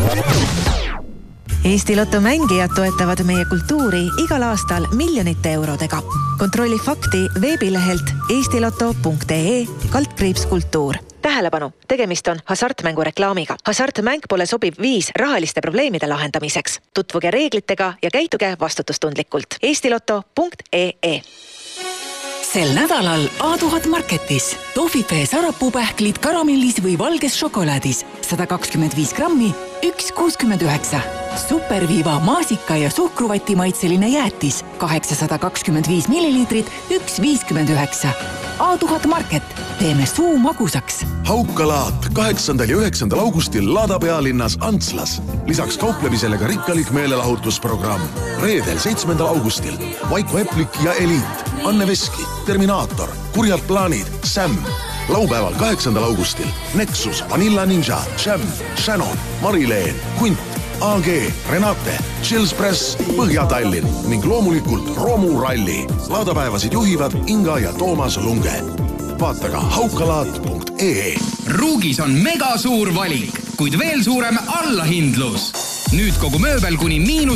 Eesti Lotto mängijad toetavad meie kultuuri igal aastal miljonite eurodega. Kontrolli fakti veebilehelt eestiloto.ee/kultuur. Tähelepanu, tegemist on hasartmängu reklaamiga. Hasartmäng pole sobiv viis rahaliste probleemide lahendamiseks. Tutvuge reeglitega ja käituge vastutustundlikult. eestiloto.ee. Sel nädalal A1000 Marketis. Tohvipee sarapuupähklid karamellis või valges šokolaadis. 125 grammi, 1,69. Superviiva maasika ja suhkruvati maitseline jäätis. 825 milliliitrit, 1,59. A1000 Market. Teeme suu magusaks. Haukalaat 8. ja 9. augustil Laada pealinnas Antslas. Lisaks kauplemisele ka rikkalik meelelahutusprogramm. Reedel 7. augustil Vaiko Eplik ja Eliit, Anne Veski, Terminaator, Kurjad plaanid, Sam. Laupäeval 8. augustil Nexus, Vanilla Ninja, Jam, Shannon, Marileen, Kunt, AG, Renate, Chills Press, Põhja-Tallinn ning loomulikult Romu Ralli. Laadapäevasid juhivad Inga ja Toomas Lunge. Vaata ka haukalaat.ee. Ruugis on mega suur valik, kuid veel suurem allahindlus. Nüüd kogu mööbel kuni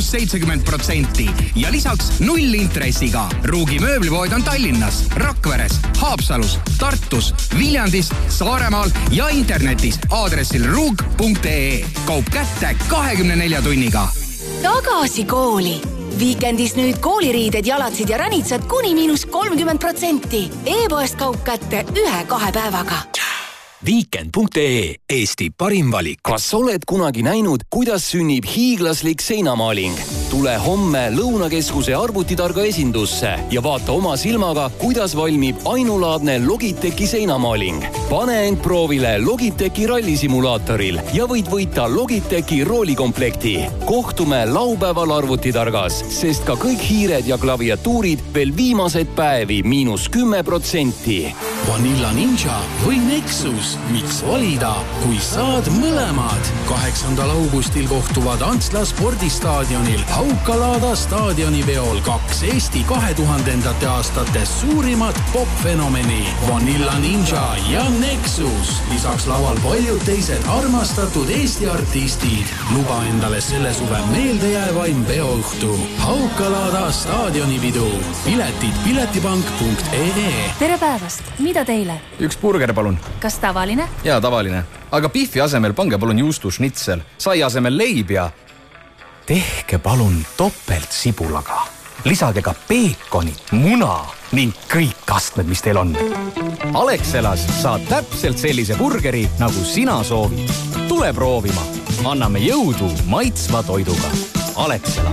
-70% ja lisaks 0 intressiga. Ruugi mööblipood on Tallinnas, Rakveres, Haapsalus, Tartus, Viljandis, Saaremaal ja internetis aadressil ruug.ee. Kaup kätte 24 tunniga. Tagasi kooli. Viikendis nüüd kooliriided, jalatsid ja ränitsad kuni -30%. E-poest kaup kätte 1-2 päevaga. Weekend.ee, Eesti parim valik. Kas oled kunagi näinud, kuidas sünnib hiiglaslik seinamaaling? Tule homme Lõunakeskuse arvutitarga esindusse ja vaata oma silmaga, kuidas valmib ainulaadne Logitechi seinamaaling. Pane end proovile Logitechi rallisimulaatoril ja võid võita Logitechi roolikomplekti. Kohtume laupäeval arvutitargas, sest ka kõik hiired ja klaviatuurid veel viimased päevi -10%. Vanilla Ninja või Nexus. Miks valida, kui saad mõlemad? 8. augustil kohtuvad Antsla spordistaadionil Haukalaada staadioniveol 2 Eesti 2000. aastate suurimat popfenomeni Vanilla Ninja ja Nexus. Lisaks laval paljud teised armastatud Eesti artistid. Luba endale selle suve meeldejäävaim peoõhtu. Haukalaada staadionipidu. Piletid piletipank.ee. Tere päevast! Mida teile? Üks burger, palun. Kas tavaline? Jaa, tavaline. Aga biffi asemel pange palun juustušnitsel. Sai asemel leib ja... Tehke palun topelt sibulaga. Lisage ka peekonit, muna ning kõik astmed, mis teil on. Alexelas saad täpselt sellise burgeri, nagu sina soovid. Tule proovima. Anname jõudu maitsva toiduga. Alexela.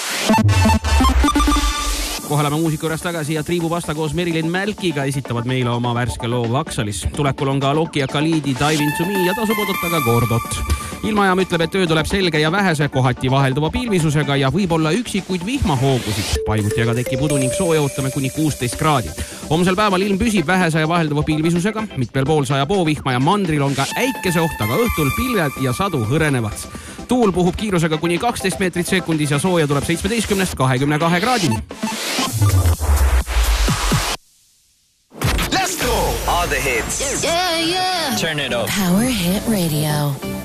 Kohe oleme muusika juures tagasi ja Triibu Pasta koos Merilin Mälkiga esitavad meile oma värske loo Vaksalis. Tulekul on ka Loki ja Khalidi Dive Into Me ja tasub oodata ka Gordot. Ilmajaam ütleb, et öö tuleb selge ja vähese, kohati vahelduva pilvisusega ja võib-olla üksikuid vihmahoogusid. Paiguti aga tekib udu ning sooja ootame kuni 16 kraadi. Homsel päeval ilm püsib vähese ja vahelduva pilvisusega. Mitmel pool sajab oovihma ja mandril on ka äikeseoht, aga õhtul pilved ja sadu hõrenevad. Tuul puhub kiirusega kuni 12 meetrit sekundis ja sooja tuleb 17-22 kraadini. Let's go! All the hits. Yeah, yeah. Turn it up. Power Hit Radio.